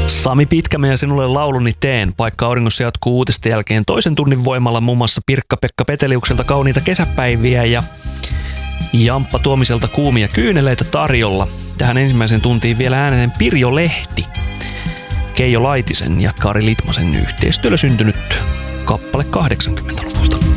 Sami Pitkämä ja sinulle lauluni teen. Paikka auringossa jatkuu uutisten jälkeen toisen tunnin voimalla muun muassa Pirkka-Pekka Peteliukselta kauniita kesäpäiviä ja Jamppa Tuomiselta kuumia kyyneleitä tarjolla. Tähän ensimmäiseen tuntiin vielä ääneen Pirjo Lehti, Keijo Laitisen ja Kari Litmasen yhteistyöllä syntynyt kappale 80-luvulta.